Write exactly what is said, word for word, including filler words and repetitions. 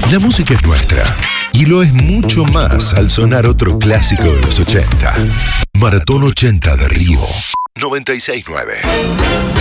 La música es nuestra y lo es mucho más al sonar otro clásico de los ochenta. Maratón ochenta de Río noventa y seis punto nueve.